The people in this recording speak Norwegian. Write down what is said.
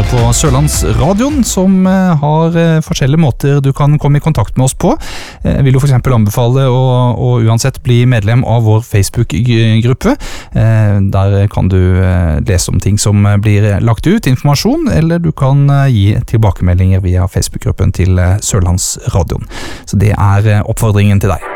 hører på Sørlandsradioen, som har forskjellige måter du kan komme i kontakt med oss på. Jeg vil jo for eksempel anbefale å uansett bli medlem av vår Facebook-gruppe. Der kan du lese om ting som blir lagt ut, informasjon, eller du kan gi tilbakemeldinger via Facebook-gruppen til Sørlandsradioen. Så det er oppfordringen til deg.